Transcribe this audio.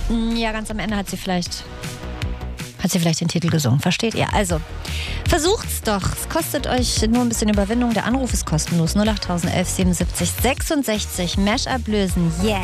Ja, ganz am Ende hat sie vielleicht den Titel gesungen. Versteht ihr? Also, versucht's doch. Es kostet euch nur ein bisschen Überwindung. Der Anruf ist kostenlos. 08011 77 66. Mash-up lösen. Yes!